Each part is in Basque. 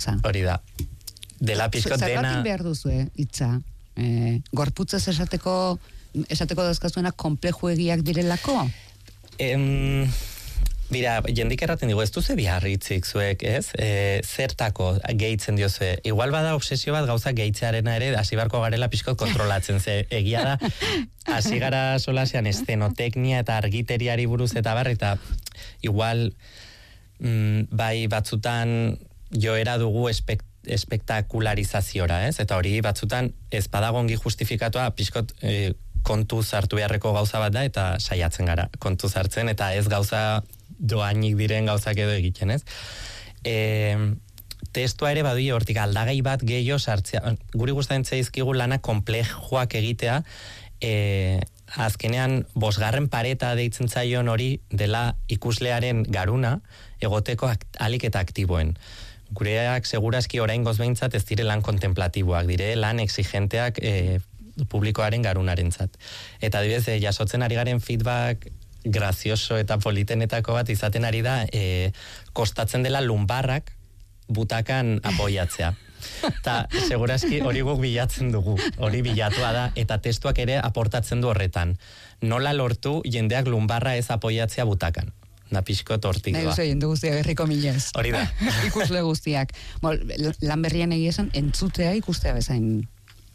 hitza. Hori da. Dela pixkot dena... Zergatik behar duzu, hitza. Gorputzez esateko dazkazuena konplejuegiak direlako? Bira, jendik erraten digu, ez duze biharritzik zuek, ez? Zertako gehitzen diozue. Igual bada obsesio bat gauza gehitzearena ere, hasi barko garela pixkot kontrolatzen, ze egia da, hasi gara solasean eszenoteknia eta argiteriari buruz eta bar, eta igual bai batzutan joera dugu espektakularizazioa, ez? Eta hori batzutan ez badagongi justifikatua pixkot kontuz hartu beharreko gauza bat da, eta saiatzen gara kontuz hartzen, eta ez gauza doainik diren gauzak edo egiten, ez? Testua ere badui hortik aldagai bat gehiago sartzea. Guri gustatzen zaizkigu lana konplejoak egitea, azkenean 5. pareta deitzen zaion hori dela ikuslearen garuna egoteko alik eta aktiboen. Gureak segurazki oraingoz behintzat ez dire lan kontemplatiboak, dire lan exigenteak publikoaren garunarentzat. Eta adibidez, jasotzen ari garen feedback grazioso eta politenetako bat izaten ari da, kostatzen dela lumbarrak butakan apoiatzea. Eta segurazki hori guk bilatzen dugu, hori bilatua da, eta testuak ere aportatzen du horretan. Nola lortu jendeak lumbarra ez apoiatzea butakan. Da pixko tortik doa. Nahi jende guztiak herriko milez. Hori da. Ikusle guztiak. Lan berrian egia esan, entzutea ikustea bezain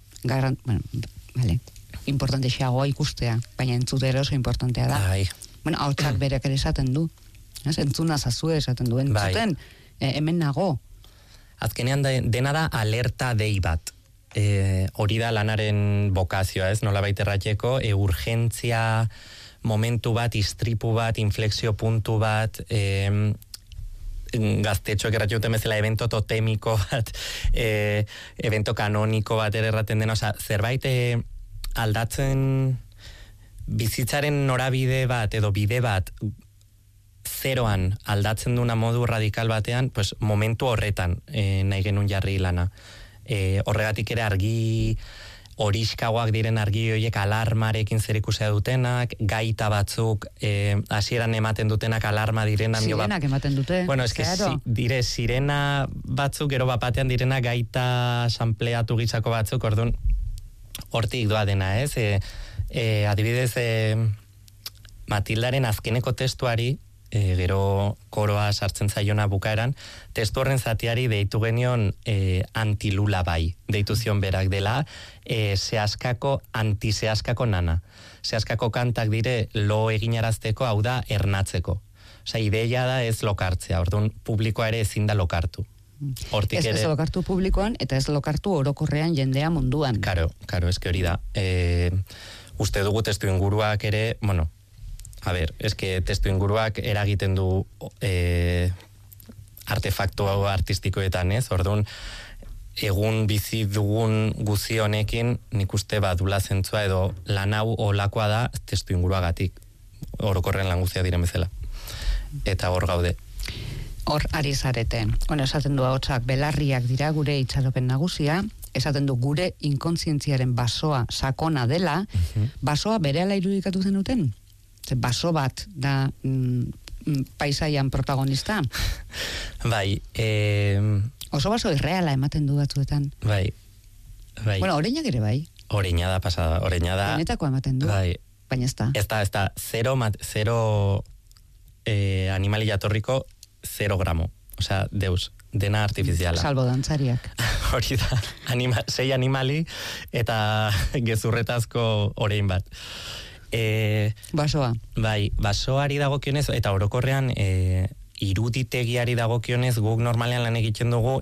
importante xagoa ikustea, baina entzutea oso importantea da. Hautsak bereak ere esaten du. Entzuna zazue esaten du. Entzuten, hemen nago. Azkenean dena da alerta dei bat. Hori da lanaren bokazioa, ez? Nola baiterratxeko, urgentzia momentu bat, istripu bat, inflexio puntu bat, gaztetxoek erratxe duten bezala evento totemiko bat, evento kanoniko bat erraten dena, zerbait aldatzen bizitzaren norabide bat edo bide bat zeroan aldatzen duna modu radikal batean, pues momentu horretan nahi genuen jarri lana. Horregatik ere argi horiskagoak diren argi horiek alarmarekin zerikusia dutenak, gaita batzuk hasieran ematen dutenak alarma direnak. Sirenak ematen dute. Bueno, eske dire sirena batzuk gero bapatean direna gaita sampleatu gizako batzuk, orduan hortik doa dena, ez? Adibidez, Matildaren azkeneko testuari, gero koroa sartzen zaiona bukaeran, testu horren zatiari deitu genion antilula bai, deitu zion berak dela, antizehaskako nana. Zehaskako kantak dire lo eginarazteko, hau da ernatzeko. Osa, ideia da ez lokartzea, orduan publikoa ere ezin da lokartu. Ez lokartu publikoan, eta ez lokartu orokorrean jendea munduan. Karo, eske hori da. Uste dugu testu inguruak ere, bueno, eske testu inguruak eragiten du artefaktu artistikoetan, ez? Orduan, egun bizi dugun guzi honekin, nik uste badula zentzua edo lan hau olakoa da testu inguruagatik, orokorren lan guztia diren bezala. Eta hor gaude. Hor ari zarete. Esaten du ahotsak belarriak dira gure itxaropen nagusia, esaten du gure inkontzientziaren basoa sakona dela, basoa berehala irudikatu zenuten? Baso bat da paisaian protagonista? Bai. Oso baso irreala ematen du batzuetan. Bai. Bueno, oreinak ere bai. Oreina da pasada, oreina da. Benetako ematen du. Bai. Baina ez da. Ez da, zero animali jatorriko 0 gramo. Osea, deus, dena artifiziala. Salbo dantzariak. Hori da, 6 animali eta gezurretazko orein bat. Basoa. Bai, basoari dagokionez, eta orokorrean iruditegiari dagokionez guk normalean lan egiten dugu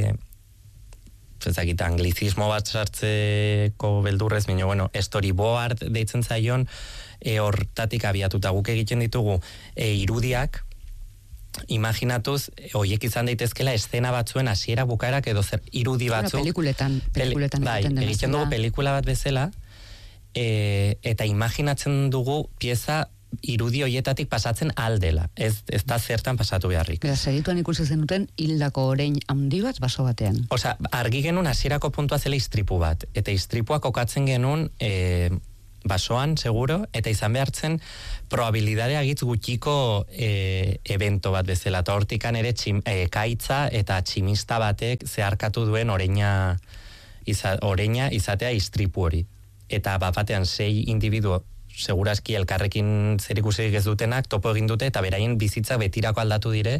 anglizismo bat sartzeko beldurrez, baina, bueno, storyboard deitzen zaion hortatik abiatuta guk egiten ditugu irudiak, imaginatuz, hoiek izan daitezkela eszena batzuen hasiera bukaerak edo zer irudi batzuk. Pelikuletan bai, egiten dugu pelikula bat bezala, eta imaginatzen dugu pieza irudi hoietatik pasatzen aldela. Ez da zertan pasatu beharrik. Segituan ikusi zenuten hildako orein handi bat baso batean. Argi genuen hasierako puntua zela istripu bat, eta istripua kokatzen genuen basoan, seguro, eta izan behartzen probabilidadea gitz gutxiko evento bat bezala, eta hortikan ere kaitza eta tximista batek zeharkatu duen oreina izatea istripu hori. Eta batean 6 individuo segurazki elkarrekin zerikusirik ez dutenak topo egin dute, eta beraien bizitza betirako aldatu dire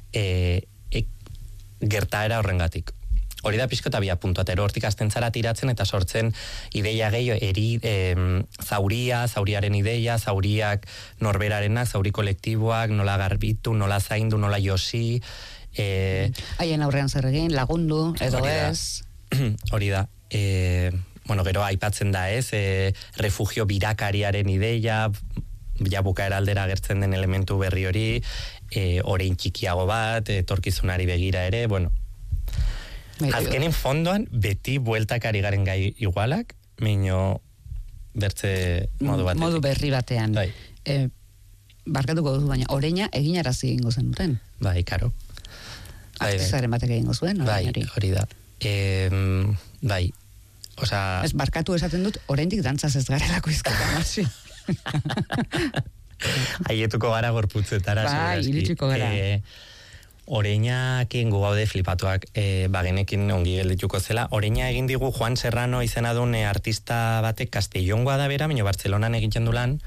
gertaera horrengatik. Hori da pixko eta bia puntua, eta hortik azten zara tiratzen eta sortzen ideia gehiago, zauriaren ideia, zauriak norberarenak, zauri kolektiboak, nola garbitu, nola zaindu, nola josi. Haien aurrean zer egin, lagundu, edo ez. Hori da. Gero aipatzen da ez, refugio birakariaren ideia, ja bukaera aldera agertzen den elementu berri hori, orain txikiago bat, etorkizunari begira ere, azkenin fondoan beti bueltakari garen gai igualak, minio bertze modu batetik. Modu berri batean. Bai. Barkatuko duzu, baina oreina eginarazi egingo zenuten. Bai, karo. Artistaren batek egingo zuen, hori da. Bai, osa... Ez, barkatu esaten dut, oraindik dantzaz ez garelako izketan hasi. Haietuko gara gorputzetara. Bai, iritsiko gara. Oreinak ingo gaude flipatuak, bagenekin ongi geldituko zela. Oreina egin digu Juan Serrano izena duen artista batek Castellongoa da bera, baina Bartzelonan egiten du lan,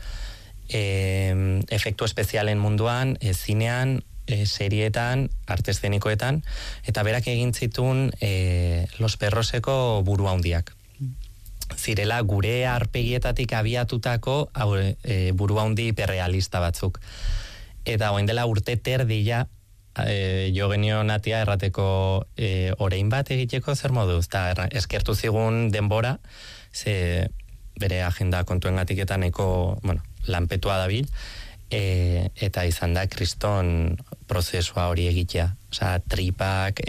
efektu espezialen munduan, zinean, serietan, arte eszenikoetan, eta berak egin zituen Los Perroseko buru handiak. Zirela gure arpegietatik abiatutako buru handi hiperrealista batzuk. Eta oen dela urte terdila, jo genio natia errateko orein bat egiteko zer moduz, eta eskertu zigun denbora, ze bere agenda kontuengatik eta neko, lanpetua dabil, eta izan da kriston prozesua hori egitea. Osa, tripak,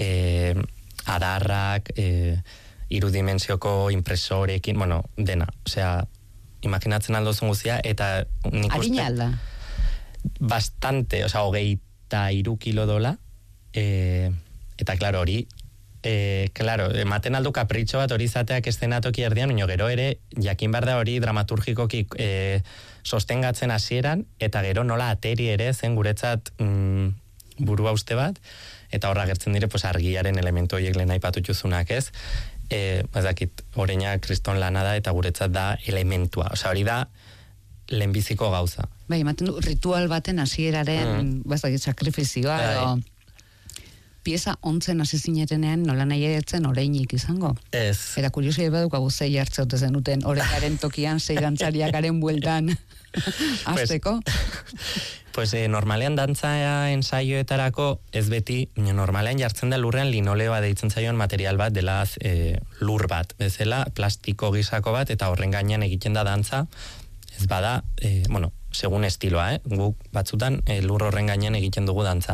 adarrak, irudimensioko impresorekin, dena. Osea, imaginatzen aldozun guztia, eta nik uste... Harina alda? Bastante, osea, 23 kilo dola, eta klaro hori, ematen aldu kapritxo bat hori izateak eszenatoki erdian, baina gero ere, jakin behar da hori dramaturgikoki sostengatzen hasieran, eta gero nola ateri ere zen guretzat burua uste bat, eta horra gertzen dire argiaren elementu horiek lehen aipatutuzunak ez, ez dakit, oreina kriston lana da, eta guretzat da elementua, osea hori da lehenbiziko gauza. Bai, ematen du, ritual baten hasieraren, sakrifizioa, edo pieza ontzen hasi zinetenean nola nahi eretzen oreinik izango. Ez. Eta kuriosia badukagu zei hartzeote zenuten oreinaren tokian, zei dantzariakaren bueltan azteko. Pues normalean dantza ensaioetarako ez beti, normalean jartzen da lurrean linoleoa deitzen zaion material bat dela lur bat, bezala plastiko gisako bat, eta horren gainean egiten da dantza, ez bada, segun estiloa, guk batzutan lur horren gainean egiten dugu dantza.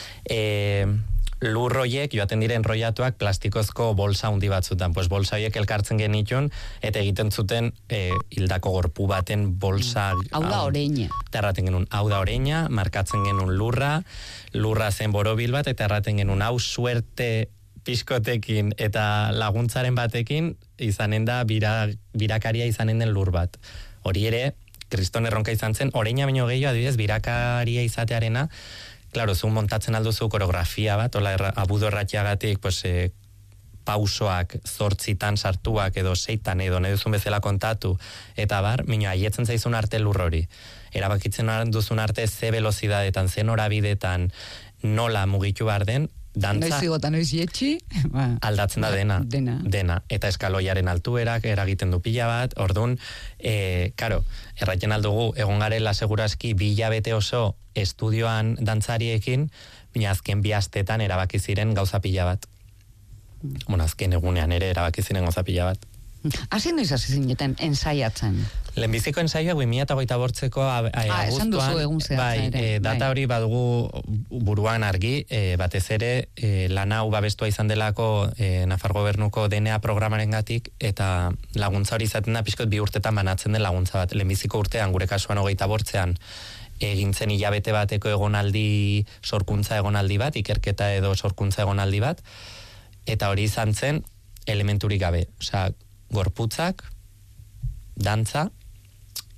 Lur horiek joaten diren enrollatuak plastikozko bolsa handi batzutan, pues bolsa horiek elkartzen genitun, eta egiten zuten hildako gorpu baten bolsa... Hau da oreina. Eta erraten genuen, hau da oreina, markatzen genuen lurra zen borobil bat, eta erraten genuen, hau suerte pixkotekin eta laguntzaren batekin izanen da birakaria izanen den lur bat. Hori ere, kriston erronka izan zen, oreina baino gehiago adibidez, birakaria izatearena, claro, zu montatzen alduzu koreografia bat, abudo erratiagatik, pausoak, 8 sartuak, edo 6 edo nahi duzun bezala kontatu, eta mino, aietzen zaizun arte lur hori. Erabakitzen duzun arte ze velozidadetan, ze norabidetan, nola mugitu behar den, dantza... Noiz zigotan, noiz jetxi... Aldatzen da dena. Eta eskaloiaren altuerak eragiten du pila bat, orduan, karo, erraiten aldugu, egon garela segurazki 2 hilabete oso estudioan dantzariekin, baina azken 2 astetan erabaki ziren gauza pila bat. Azken egunean ere erabaki ziren gauza pila bat. Hasi noiz hasi zineten ensaiatzen? Lehenbiziko ensaioa 2008ko abuztuan. Esan duzu egun zehatza ere. Data hori badugu buruan argi, batez ere lan hau babestua izan delako Nafar Gobernuko DNA programarengatik, eta laguntza hori izaten da pixkot 2 urtetan banatzen den laguntza bat. Lehenbiziko urtean, gure kasuan 28an, egintzen hilabete bateko egonaldi, sorkuntza egonaldi bat, ikerketa edo sorkuntza egonaldi bat, eta hori izan zen elementurik gabe. Osea, gorputzak, dantza,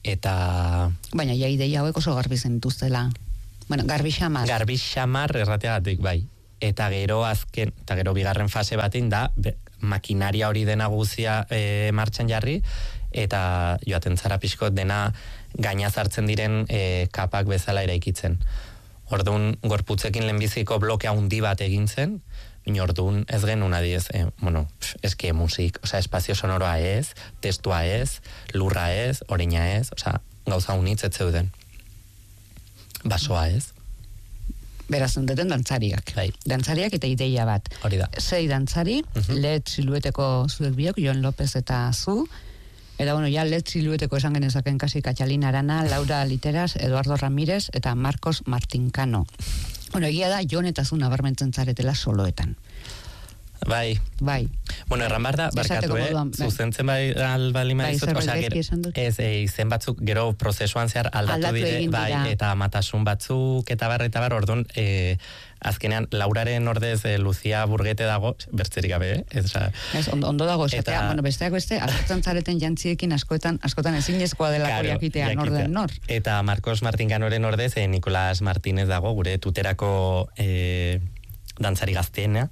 eta... Baina, ja ideia hauek oso garbi zenituztela. Bueno, garbi xamar. Garbi xamar errateagatik, bai. Eta gero bigarren fase batin da, makinaria hori dena guzia martxan jarri, eta joaten zara pixko dena gaina zartzen diren kapak bezala eraikitzen. Orduan, gorputzekin lehenbiziko blokea handi bat egin zen, orduan ez genuen adiez, eske musik, espazio sonoroa ez, testua ez, lurra ez, oreina ez, gauza unitz ez zeuden. Basoa ez. Beraz, duten dantzariak. Bai. Dantzariak eta ideia bat. Hori da. Sei dantzari, Led Silueteko zuek biok, Jon López eta zu, eta Led Silueteko esan genezaken kasi Katxalina Arana, Laura Literas, Eduardo Ramírez eta Marcos Martincano. Egia da, Jon eta zu nabarmentzen zaretela soloetan. Bai. Erran da, barkatu, zuzentzen albali maizut, izen batzuk gero prozesuan zehar aldatu dire, eta matasun batzuk, eta bar, orduan, azkenean, Lauraren ordez Lucia Burgete dago, bertzerik gabe, ondo dago, besteak beste, agertzen zareten jantziekin askotan ezinezkoa delako jakitea norden nor. Eta Marcos Martincanoren ordez, Nicolás Martínez dago, gure tuterako dantzari gazteena,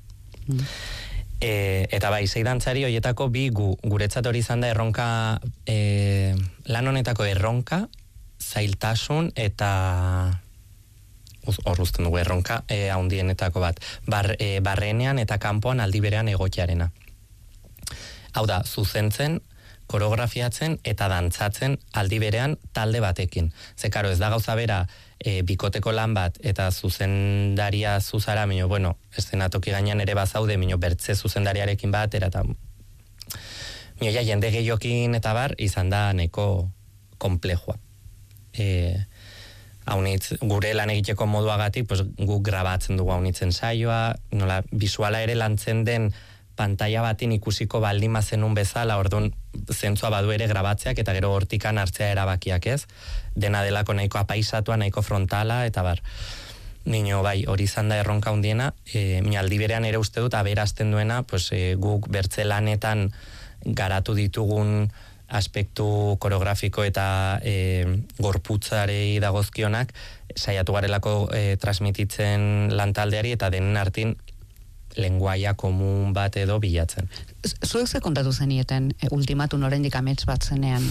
eta bai, sei dantzari horietako bi guretzat hori izan da erronka, lan honetako erronka, zailtasun eta hor uzten dugu erronka haundienetako bat, barrenean eta kanpoan aldi berean egokiarena. Hau da, zuzentzen, koreografiatzen eta dantzatzen aldi berean talde batekin. Ze karo, ez da gauza bera bikoteko lan bat eta zuzendaria zuzara, eszenatoki gainean ere bazaude, bertze zuzendariarekin bat, eta jende gehiokin eta bar, izan da neko komplejua. Gure lan egiteko moduagatik, guk grabatzen dugu haunitzen saioa, nola, visuala ere lantzen den pantalla batin ikusiko baldin mazenun bezala, orduan zentzua badu ere grabatzeak, eta gero hortikan hartzea erabakiak ez, dena delako nahiko apaisatua, nahiko frontala, eta bar. Bai, hori izan da erronka hundiena, aldi berean ere uste dut, aberazten duena, guk bertze lanetan garatu ditugun aspektu koreografiko eta gorputzarei dagozkionak, saiatu garelako transmititzen lantaldeari, eta denen artin lenguaia komun bat edo bilatzen. Zuek ze kontatu zenieten ultimatun oraindik amets bat zenean?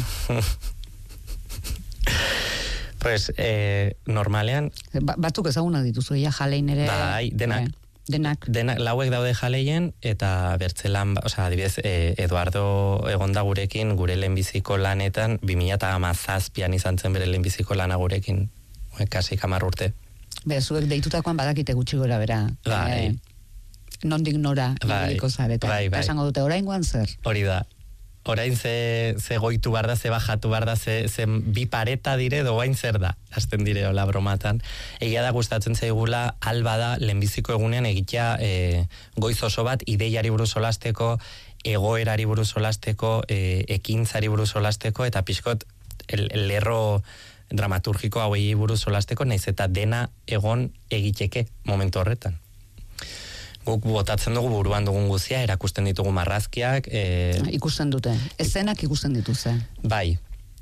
Normalean... Batzuk ezaguna dituzu, jalein ere... Bai, denak lauek daude jaleien, eta bertzelan, adibidez, Eduardo egonda gurekin, gure lehenbiziko lanetan, 2017an izan zen bere lehenbiziko lana gurekin, kasi 10 urte. Zuek deitutakoan badakite gutxi gora bera. Bai. Nondik nora ibiliko zareta. Bai. Esango dute, oraingoan zer? Hori da. Orain ze goitu bar da, ze bajatu bar da, ze bi pareta dire, doain zer da. Azten dire, hola bromatan. Egia da gustatzen zaigula, alba da, lehenbiziko egunean egitea goiz oso bat, ideiari buruz solasteko, egoerari buruz solasteko, ekintzari buruz solasteko, eta pixkot, lerro dramaturgiko hauei buruz solasteko, naiz eta dena egon egiteke momentu horretan. Guk botatzen dugu buruan dugun guzia, erakusten ditugu marrazkiak. Ikusten dute. Eszenak ikusten dituze. Bai.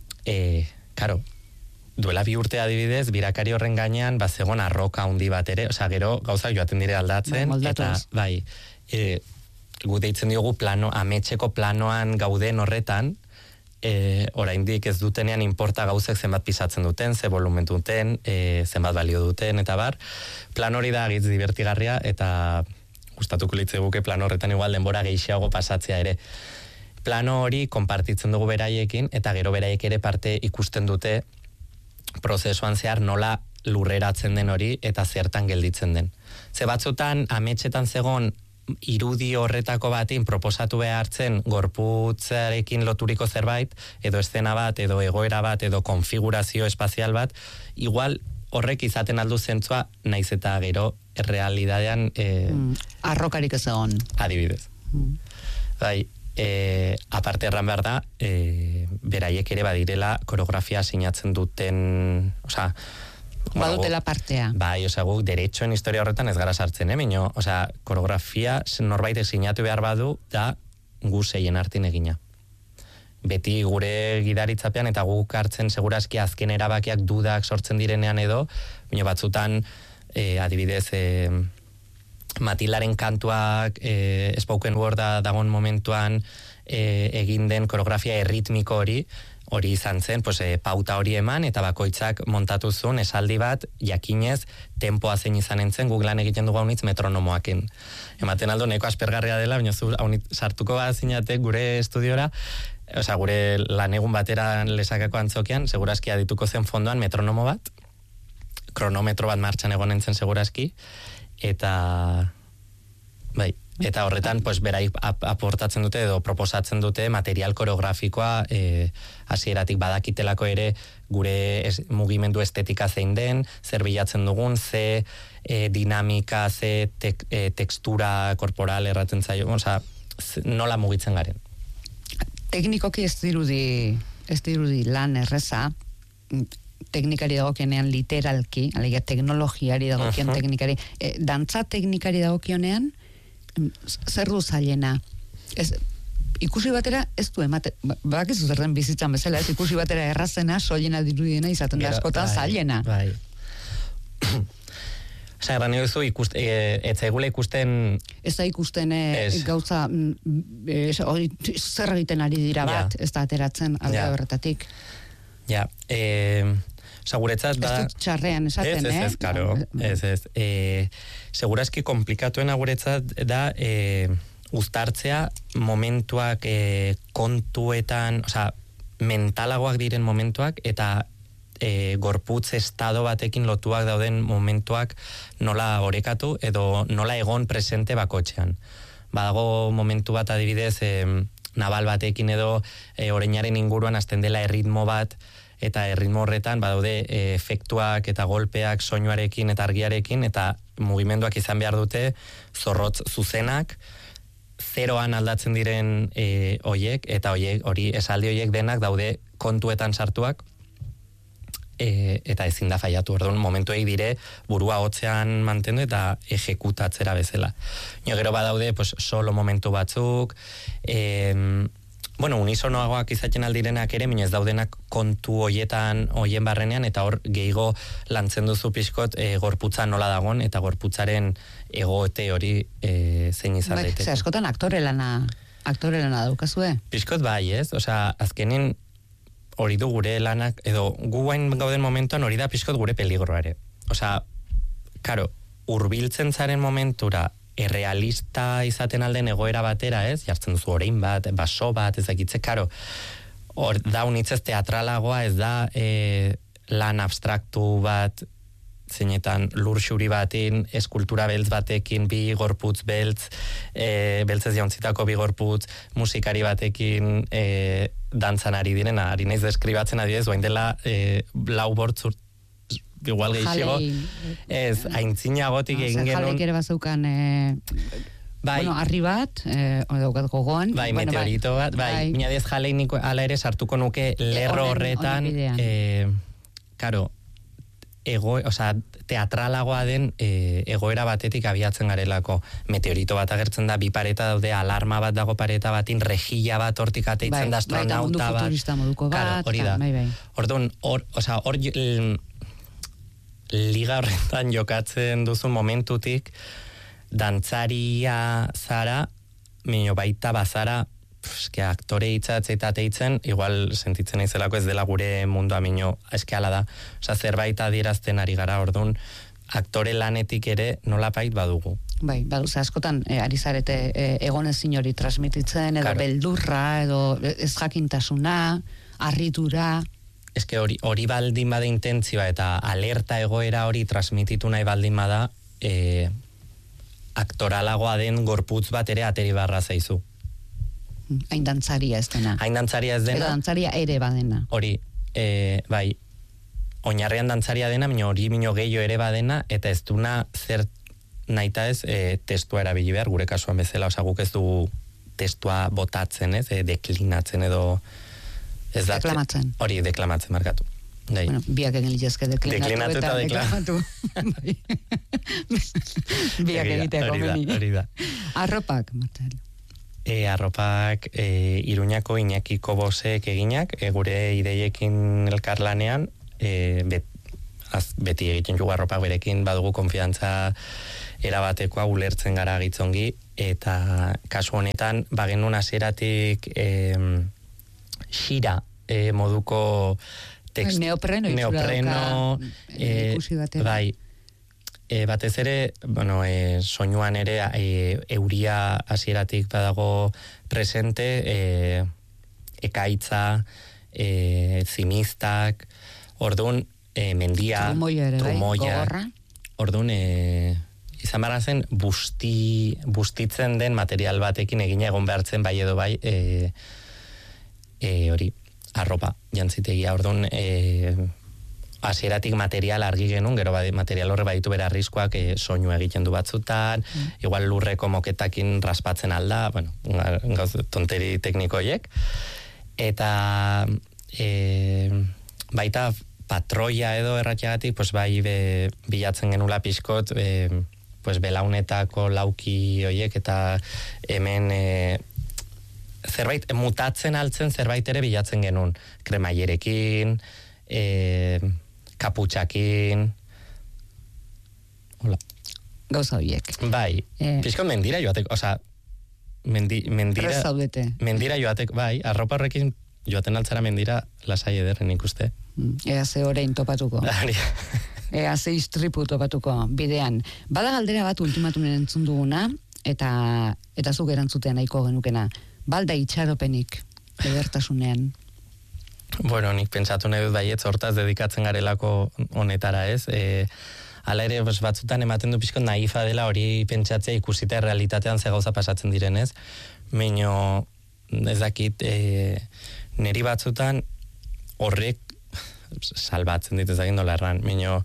Karo, duela 2 urte adibidez, birakari horren gainean, zegoen arroka handi bat ere, gero gauzak joaten dire aldatzen. Eta, bai, gu deitzen diogu ametxeko planoan gauden horretan, oraindik ez dutenean inporta gauzek zenbat pisatzen duten, ze volumen duten, zenbat balio duten, eta bar. Plan hori da agitz divertigarria, eta gustatuko litzeguke plan horretan igual denbora gehiago pasatzea ere. Plano hori konpartitzen dugu beraiekin, eta gero beraiek ere parte ikusten dute prozesuan zehar nola lurreratzen den hori, eta zertan gelditzen den. Ze batzutan, ametxetan zegon irudi horretako batin proposatu behartzen gorputzarekin loturiko zerbait, edo eszena bat, edo egoera bat, edo konfigurazio espazial bat, igual horrek izaten aldu zentzua, naiz eta gero errealidadean... Arrokarik ez egon. Adibidez. Bai, aparte erran behar da, beraiek ere badirela koreografia sinatzen duten... Badutela partea. Bai, guk derechoen historia horretan ez gara sartzen, minio, koreografia norbait sinatu behar badu da gu seien artin egina. beti gure gidaritzapean eta guk hartzen segurazki azken erabakiak dudak sortzen direnean edo, baina batzutan adibidez Matildaren kantuak Spoken Worda dagoen momentuan egin den koreografia erritmiko hori izan zen, pauta hori eman, eta bakoitzak montatu zuen esaldi bat, jakinez, tempoa zein izan entzen, guk lan egiten dugu haunitz metronomoakin. Ematen aldo, neko aspergarria dela, baina zu sartuko bat zinate gure estudiora, gure lan egun batera lesakako antzokian, segurazki adituko zen fondoan metronomo bat, kronometro bat martxan egon entzen segurazki, eta eta horretan berai aportatzen dute edo proposatzen dute material koreografikoa hasieratik badakitelako ere gure mugimendu estetika zein den, zer bilatzen dugun, ze dinamika, ze tekstura korporal erraten zaio, nola mugitzen garen. Teknikoki ez dirudi lan erreza, teknikari dagokionean literalki, alegia teknologiari dagokion teknikari, dantza teknikari dagokionean, zer du zailena? Ikusi batera ez du emate, bakizu zer den bizitzan bezala, ez ikusi batera errazena, soilena dirudiena, izaten da askotan zailena. Bai. Erran duzu, ez zaigula ikusten... Ez da ikusten gauza, zer egiten ari dira bat, ez da ateratzen alde horretatik. Ja, seguretzat bada... Ez dut txarrean esaten, Ez, karo, ez. Segurazki komplikatuena guretzat da uztartzea momentuak kontuetan, mentalagoak diren momentuak, eta gorputz estado batekin lotuak dauden momentuak nola orekatu edo nola egon presente bakotxean. Badago momentu bat adibidez nabal batekin edo oreinaren inguruan hasten dela erritmo bat, eta erritmo horretan badaude efektuak eta golpeak soinuarekin eta argiarekin, eta mugimenduak izan behar dute zorrotz zuzenak, zeroan aldatzen diren hoiek, eta hori esaldi hoiek denak daude kontuetan sartuak, eta ezin da faiatu, orduan momentuei dire burua hotzean mantendu eta ejekutatzera bezala. Gero badaude solo momentu batzuk, unisonoagoak izaten aldirenak ere, minez daudenak kontu hoien barrenean, eta hor gehigo lantzen duzu pixkot gorputza nola dagon, eta gorputzaren egote hori zein izan daiteke. Askotan aktore lana daukazue? Pixkot bai, ez? Azkenin hori du gure lanak, edo guain gauden momentuan hori da pixkot gure peligroa ere. Karo, hurbiltzen zaren momentura errealista izaten alden egoera batera, ez? Jartzen duzu orein bat, baso bat, ez dakitze, karo, hor da unitzez teatralagoa, ez da lan abstraktu bat, zeinetan lur xuri batin, eskultura beltz batekin, bi gorputz beltz, beltzez jauntzitako bi gorputz, musikari batekin dantzan ari direna, ari naiz deskribatzen adidez, oain dela lau bortzurt, igual gehiago, ez, aintzinagotik egin genuen. Jaleik ere bazeukan, arri bat, daukat gogoan. Bai, meteorito bat, bai, minadiez jaleik ala ere sartuko nuke lerro horretan, karo, teatralagoa den egoera batetik abiatzen garelako. Meteorito bat agertzen da, bi pareta daude, alarma bat dago pareta batin, rejilla bat hortik ateitzen da, astronauta bat. Futurista moduko bat. Hori da. Orduan, hor liga horretan jokatzen duzun momentutik, dantzaria zara, minio baita bazara, aktore hitzatze eta teitzen, igual sentitzen naizelako ez dela gure mundua minio, ala da. Zerbait adierazten ari gara, orduan, aktore lanetik ere nolapait badugu. Bai, askotan ari zarete egonezin hori transmititzen, edo beldurra, edo ez jakintasuna, harritura. Hori baldin bada intentzioa eta alerta egoera hori transmititu nahi baldin bada, aktoralagoa den gorputz bat ere ateri barra zaizu. Hain dantzaria ez dena. Edo dantzaria ere badena. Hori, bai, oinarrean dantzaria dena, hori mino gehiago ere badena, eta ez duna zer naita ez testua erabili behar, gure kasuan bezala, guk ez du testua botatzen, ez, deklinatzen edo... Deklamatzen. Hori, deklamatzen, markatu. Bueno, biak egin litezke deklinatu eta deklamatu. Biak egiteako meni. Hori da. Arropak, Martel. Arropak Iruñako Iñaki Kobosek eginak, gure ideiekin elkarlanean, beti egiten jugu arropak berekin, badugu konfiantza erabatekoa ulertzen gara gitzongi, eta kasu honetan, bagenun hasieratik xira moduko neopreno ikusi batera. Bai, batez ere, soinuan ere euria hasieratik badago presente, ekaitza, zimistak, orduan mendia, trumoia, orduan izan barra zen bustitzen den material batekin egina egon behartzen bai edo bai hori, arropa jantzitegia, orduan hasieratik material argi genuen, gero material horre baditu bera arriskoak soinu egiten du batzutan, igual lurreko moketakin raspatzen alda, gauz tonteri teknikoiek, eta baita patroia edo erratiagatik, pues bai bilatzen genula pixkot, pues belaunetako lauki hoiek, eta hemen zerbait mutatzen altzen zerbait ere bilatzen genuen, kremaierekin, kaputxakin, hola. Gauza horiek. Bai, pixko mendira joatek, oza, mendira joatek, bai, arropa horrekin joaten altzara mendira lasai ederren ikuste. Ea ze orain topatuko. Ea ze istripu topatuko bidean. Bada galdera bat ultimatumen entzun duguna, eta zuk erantzutea nahiko genukena. Balda itxaropenik edertasunean. Bueno, nik pentsatu nahi dut baietz hortaz dedikatzen garelako honetara, ez? Hala ere, batzutan ematen du pixko naifa dela hori pentsatzea ikusita realitatean ze gauza pasatzen direnez. Meino, ez dakit, neri batzutan horrek salbatzen dit ez dakit nola erran. Meino,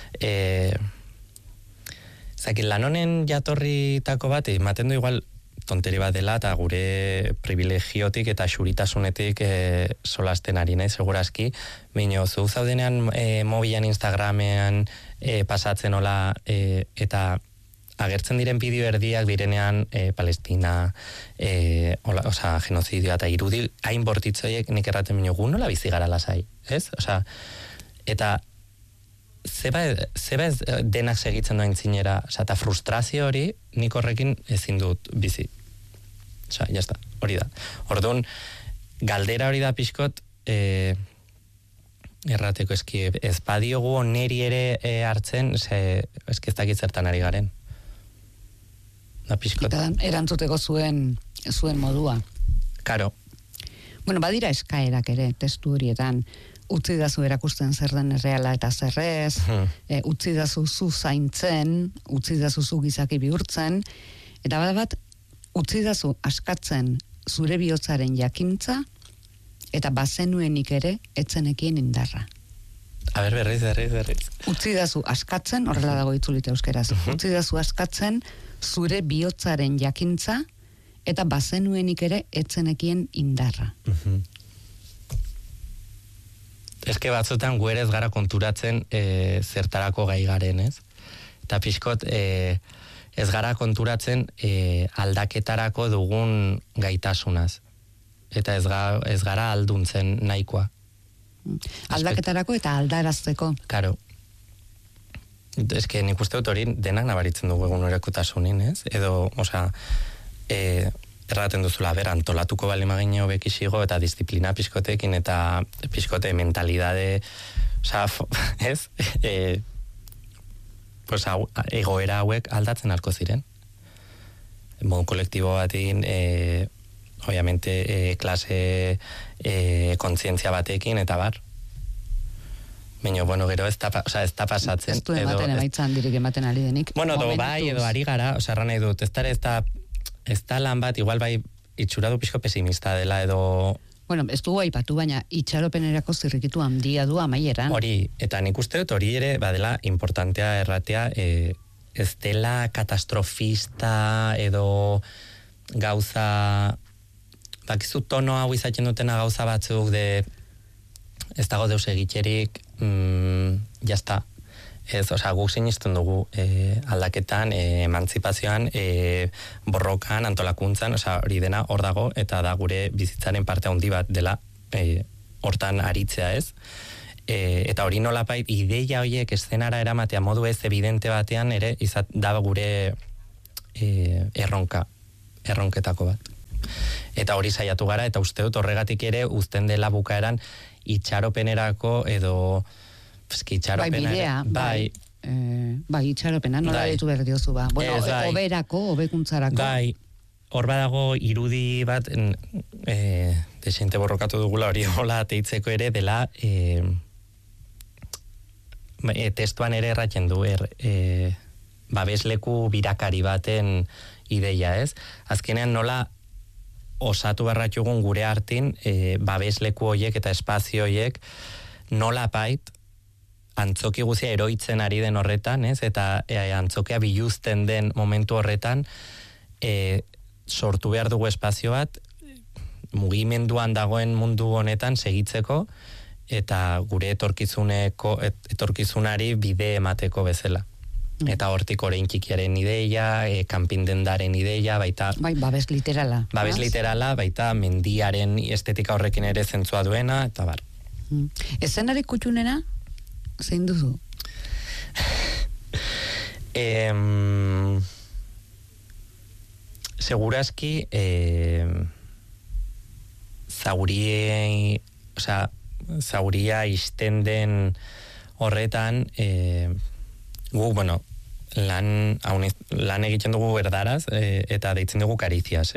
zakit, lan honen jatorritako bat, ematen du igual tonteri bat dela, eta gure privilegiotik eta xuritasunetik solasten ari nahi, segurazki. Baina, zu zaudenean mobilan, Instagramean pasatzen hola, eta agertzen diren bideo erdiak direnean Palestina, genozidioa eta irudi hain bortitzoiek nik erraten minio gu nola bizi gara lasai, ez? Eta zeba ez denak segitzen doa intzinera, eta frustrazio hori nik horrekin ezin dut bizi. Jazta, hori da. Orduan, galdera hori da pixkot, errateko eski, ez badiogu neri ere hartzen, eski ez dakit zertan ari garen. Da pixkot. Eta erantzuteko zuen modua. Karo. Bueno, badira eskaerak ere, testu horietan, utzi dazu erakusten zer den erreala eta zerrez, utzi dazu zu zaintzen, utzi dazu zu gizaki bihurtzen, eta bat, utzi dazu askatzen zure bihotzaren jakintza, eta bazenuenik ere etzenekien indarra. A ber, berriz. Utzi dazu askatzen, horrela dago itzulite euskeraz, utzi dazu askatzen zure bihotzaren jakintza, eta bazenuenik ere etzenekien indarra. Eske batzutan guere ez gara konturatzen zertarako gai garen, ez? Eta pixkot ez gara konturatzen aldaketarako dugun gaitasunaz. Eta ez gara alduntzen nahikoa. Aldaketarako eta aldarazteko. Karo. Eske nik uste dut hori denak nabaritzen dugu egun erakutasunin, ez? Edo, erraten duzula, antolatuko bali magino bekixigo eta disiplina pixkotekin eta pixkote mentalidade, ez? Egoera hauek aldatzen alko ziren. Modu kolektibo batin, obviamente, klase kontzientzia batekin eta bar. Baina, gero ez da pasatzen. Ez du ematen emaitzan dirik ematen ari denik. Edo ari gara, erran nahi dut, ez da lan bat, igual bai itxura du pixko pesimista dela edo... Bueno, ez dugu aipatu, baina itxaropenerako zirrikitu handia du amaieran. Hori, eta nik uste dut hori ere, badela, importantea erratea, ez dela katastrofista edo gauza... Bakizu tono hau izaten dutena gauza batzuk de... Ez dago deus egitxerik, jazta. Ez, guk sinisten dugu aldaketan, emantzipazioan, borrokan, antolakuntzan, hori dena hor dago, eta da gure bizitzaren parte handi bat dela hortan aritzea, ez? Eta hori nolapait, ideia horiek eszenara eramatea modu ez evidente batean ere da gure erronketako bat. Eta hori saiatu gara, eta uste dut horregatik ere uzten dela bukaeran itxaropenerako edo bidea, itxaropena, nola ditu behar diozu ba. Bueno, oberako, hobekuntzarako. Bai, hor badago irudi bat, desente borrokatu dugula hori hola teitzeko ere, dela testuan ere erratzen du, babesleku birakari baten ideia, ez? Azkenean nola osatu barratxugun gure hartin, babesleku horiek eta espazio horiek nola pait, antzoki guzia eroitzen ari den horretan, ez? Eta antzokea biluzten den momentu horretan, sortu behar dugu espazio bat, mugimenduan dagoen mundu honetan segitzeko, eta gure etorkizunari bide emateko bezala. Eta hortik orain txikiaren ideia, kanpindendaren ideia, baita... babes literala. Babes literala, baita mendiaren estetika horrekin ere zentzua duena, eta bar. Eszenari kutxunena, zein duzu? Segurazki, zauria izten den horretan, gu, lan egiten dugu erdaraz, eta deitzen dugu kariziaz,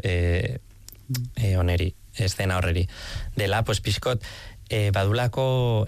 oneri, eszena horreri. Dela, pues, pixkot, badulako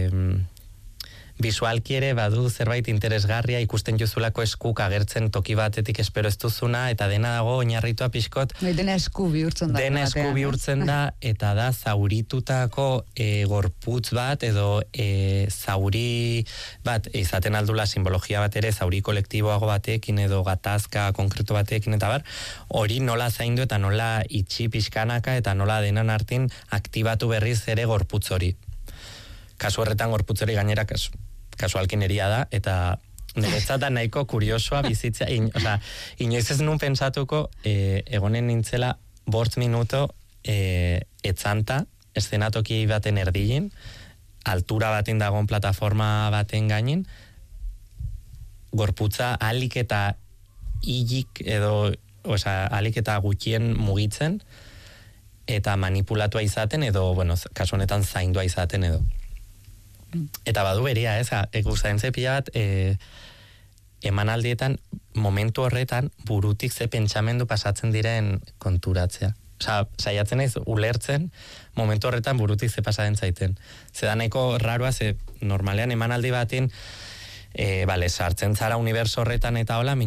visualki ere badu zerbait interesgarria, ikusten juzulako eskuk agertzen toki batetik espero ez duzuna, eta dena dago oinarritua pixkot. Dena esku bihurtzen da. Dena esku bihurtzen da, eta da zauritutako gorputz bat, edo zauri bat, izaten aldula simbologia bat ere, zauri kolektiboago batekin, edo gatazka konkretu batekin, eta bar, hori nola zaindu eta nola itxi pixkanaka, eta nola denan hartin aktibatu berriz ere gorputz hori. Kasu horretan gorputz hori gainera kasualkineria da, eta niretzat da nahiko kuriosoa bizitzea, inoiz ez nun pensatuko, egonen nintzela 5 minuto etzanta, eszenatoki baten erdilin, altura baten dagoen plataforma baten gainin, gorputza alik eta hilik edo, alik eta gutxien mugitzen, eta manipulatua izaten, edo, kasu honetan zaindua izaten edo. Eta badu beria, gustatzen pila bat, emanaldietan, momentu horretan, burutik ze pentsamendu pasatzen diren konturatzea. Saiatzen naiz ulertzen, momentu horretan burutik ze pasatzen zaiten. Zeda nahiko raroa, normalean emanaldi batin, sartzen zara uniberso horretan eta hola,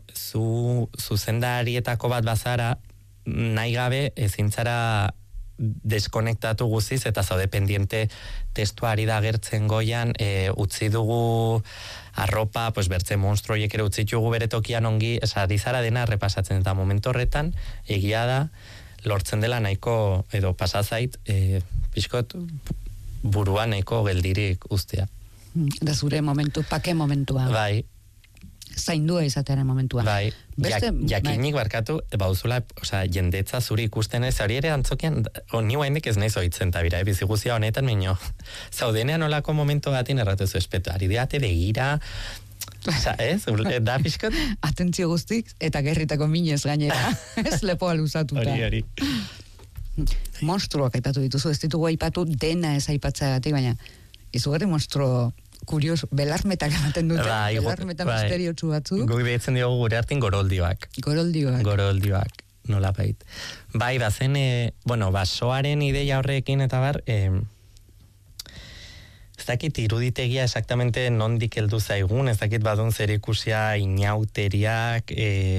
zuzendarietako bat bazara, nahi gabe ezin zara deskonektatu guziz, eta zaude pendiente testuari da gertzen goian, utzi dugu arropa, bertze monstruoiek ere utzi dugu bere tokian ongi, dizara dena repasatzen, eta momentu horretan, egia da, lortzen dela nahiko, edo pasazait, pixkot, burua nahiko geldirik ustea. Da zure momentu, pake momentua. Bai. Zaindua izatearen momentua. Bai, jakinik barkatu, bauzula, jendetza zuri ikusten ez, hori ere antzokian, ni guaindik ez nahiz oitzen, eta bira, biziguzia honetan, minio, zaudenean olako momentu batin erratu zu espetu, ari deate begira, ez, da pixkot? Atentzio guztik, eta gerritako minez gainera, ez lepoa luzatuta. Hori. Monstruoak aipatu dituzu, ez ditugu aipatu dena ez aipatzeagatik, baina izugarri monstruo kurioso, belarmetak ematen dute, belarmeta misteriotsu batzuk. Guk behitzen diogu gure hartin goroldioak. Goroldioak, nola bait. Bai, bazen, basoaren ideia horrekin eta bar, ez dakit iruditegia exactamente nondik heldu zaigun, ez dakit badun zerikusia inauteriak,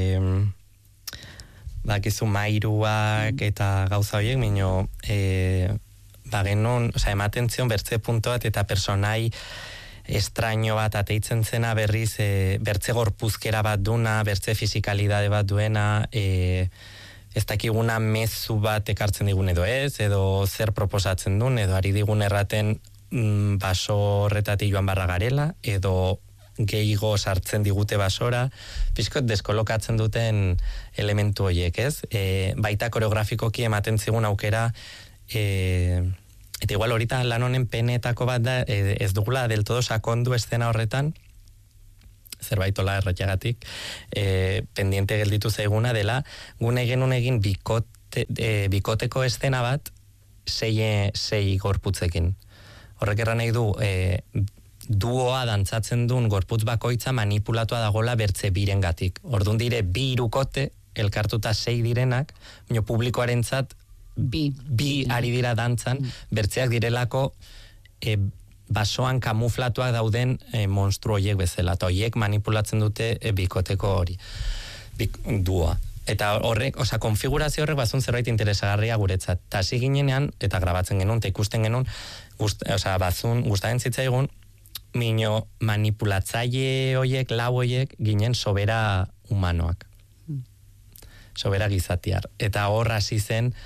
bakizu mairuak eta gauza horiek, minio, bagenon, ematen zion bertze punto bat eta personai estraño bat ateitzen zena berriz, bertze gorpuzkera bat duna, bertze fizikalidade bat duena, ez dakiguna mezu bat ekartzen digun edo ez, edo zer proposatzen duen, edo ari digun erraten baso horretatik joan barra garela, edo gehigo sartzen digute basora, pixkot deskolokatzen duten elementu horiek, ez? Baita koreografikoki ematen zigun aukera, eta igual horita lan honen penetako bat da, ez dugula del todo sakondu eszena horretan, zerbaitola erratxagatik, pendiente gelditu zaiguna dela, gune egin bikoteko eszena bat, sei gorputzekin. Horrek erran nahi du, duoa dantzatzen duen gorputz bakoitza manipulatua dagola bertze birengatik. Ordun dire, 2 hirukote, elkartuta 6 direnak, baina publikoarentzat bi ari dira dantzan, bertzeak direlako basoan kamuflatuak dauden monstru horiek bezala, eta horiek manipulatzen dute bikoteko hori, duoa. Eta horrek, konfigurazio horrek bazun zerbait interesagarria guretzat. Ta hasi ginenean, eta grabatzen genuen, eta ikusten genuen, bazun gustaren zitzaigun, mino manipulatzaile horiek, lau horiek, ginen sobera humanoak. Sobera gizatiar. Eta hor hasi zen,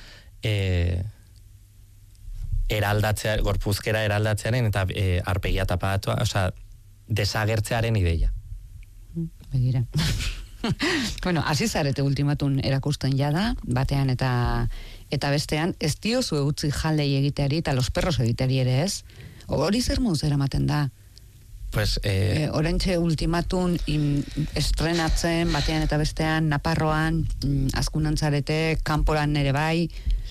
gorpuzkera eraldatzearen, eta arpegia tapatua, desagertzearen ideia. Begira. Bueno, hasi zarete ultimatun erakusten jada, batean eta bestean, ez diozu utzi jaldei egiteari eta los perros egiteari ere ez? Hori zer moduz eramaten da? Pues, orentxe ultimatun estrenatzen, batean eta bestean, Naparroan, azkunantzarete, kanporan ere bai?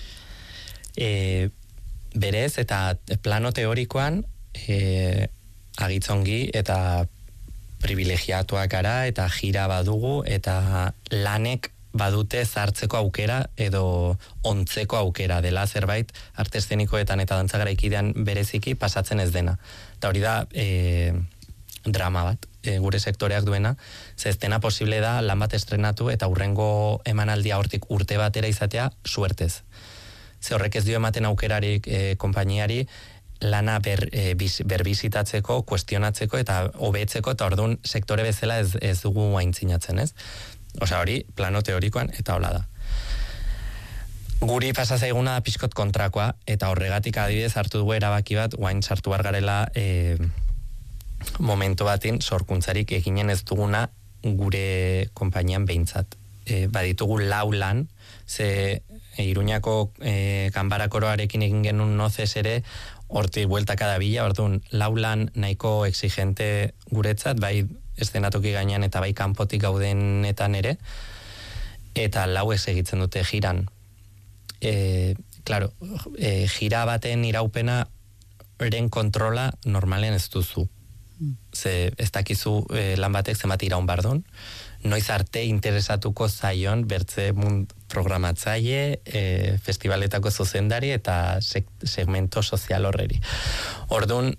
Berez, eta plano teorikoan, agitzongi, eta privilegiatuak gara, eta jira badugu, eta lanek badute zartzeko aukera, edo ontzeko aukera dela zerbait, arte eszenikoetan eta dantzagaraikidean bereziki pasatzen ez dena. Eta hori da drama bat, gure sektoreak duena, ze ez dena posible da lan bat estrenatu eta hurrengo emanaldia hortik urte batera izatea suertez. Ze horrek ez dio ematen aukerarik konpainiari, lana berbizitatzeko, kuestionatzeko eta hobetzeko, eta orduan sektore bezala ez dugu aintzinatzen, ez? Hori, plano teorikoan, eta hola da. Guri pasa zaiguna pixkot kontrakoa, eta horregatik adibidez hartu dugu erabaki bat, guain sartu garela momentu batin sorkuntzarik eginen ez duguna gure konpainian behintzat. Baditugu 4 lan, ze Iruñako kanbarakoroarekin egin genuen nozez ere, horti bueltaka da bila, orduan 4 lan nahiko exigente guretzat, bai eszenatoki gainean eta bai kanpotik gaudenetan ere, eta 4 egitzen dute jiran. Claro, jira baten iraupena eren kontrola normalen ez duzu. Ze ez dakizu lan batek zenbat iraun bardun, noiz arte interesatuko zaion bertze programatzaile, festivaletako zuzendari eta segmento sozial horreri. Orduan,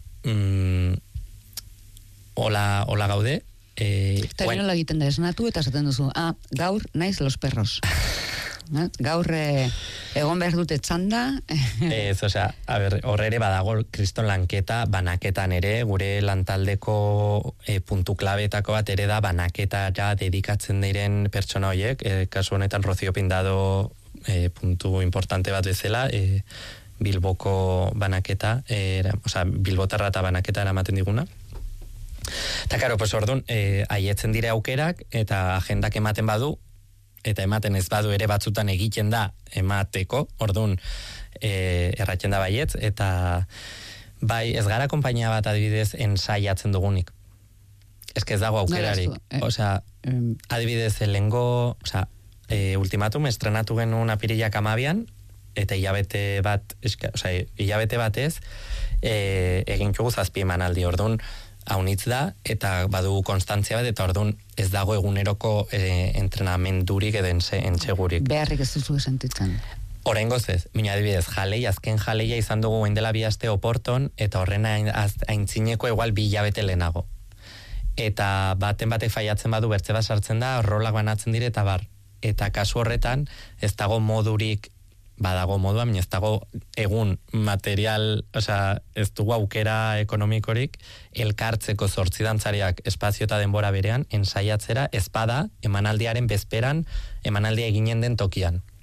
hola gaude. Eta nola egiten da esnatu eta esaten duzu, gaur naiz los perros. Gaur egon behar dute txanda. Ez, horre ere badago kriston lanketa, banaketan ere, gure lantaldeko puntu klabetako bat ere da banaketara dedikatzen diren pertsona horiek, kasu honetan Rocío Pindado puntu importante bat bezala, Bilboko banaketa, Bilbotarra eta banaketa eramaten diguna. Eta karo, orduan, aietzen dire aukerak, eta agendak ematen badu, eta ematen ez badu ere batzutan egiten da emateko, orduan erratzen da baietz, eta bai, ez gara konpainia bat adibidez ensaiatzen dugunik. Ez dago aukerarik. Adibidez, lehengo, ultimatum estrenatu genuen apirilak 12, eta hilabete batez, egin txugu 7 emanaldi, orduan, haunitz da, eta badugu konstantzia bat, eta orduan ez dago eguneroko entrenamendurik edo entsegurik. Beharrik ez duzu sentitzen. Oraingoz ez, mina adibidez, azken jaleia izan dugu dela 2 aste Oporton, eta horren aintzineko igual 2 hilabete lehenago. Eta baten batek faiatzen badu bertze bat sartzen da, rolak banatzen dire, eta bar. Eta kasu horretan, ez dago modurik, badago modua, baina ez dago egun material, ez dugu aukera ekonomikorik, elkartzeko 8 dantzariak espazio eta denbora berean, ensaiatzera, ez bada, emanaldiaren bezperan, emanaldia eginen den tokian.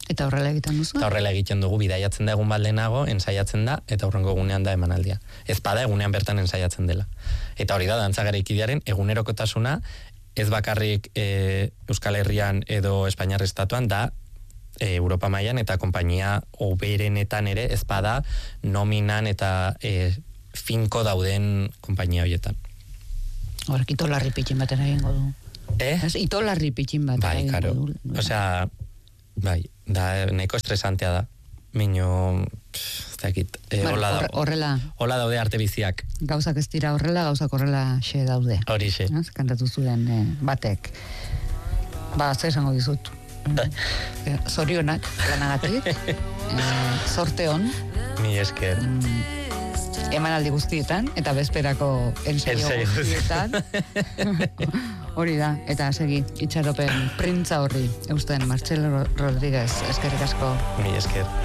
Eta horrela egiten duzu? Eta horrela egiten dugu, bidaiatzen da egun bat lehenago, ensaiatzen da, eta hurrengo egunean da emanaldia. Ez bada egunean bertan ensaiatzen dela. Eta hori da, dantza garaikidearen egunerokotasuna, ez bakarrik Euskal Herrian edo Espainiar Estatuan, da Europa mailan eta konpainia oberenetan ere ez bada nominan eta finko dauden konpainia horietan. Horrek itolarri pitxin baten egingo du. Itolarri pitxin baten egingo du. Osea, bai, da nahiko estresantea da. Mino, ez dakit, hola daude arte biziak. Gauzak ez dira horrela, gauzak horrela xe daude. Hori xe. Kantatu zuen batek. Zer esango dizut. Zorionak lanagatik. Sorte on. Mi esker. Emanaldi guztietan, eta bezperako ensaio guztietan. Hori da, eta segi, itxaropen printza horri, eusten Martxelo Rodríguez, eskerrik asko. Mi esker.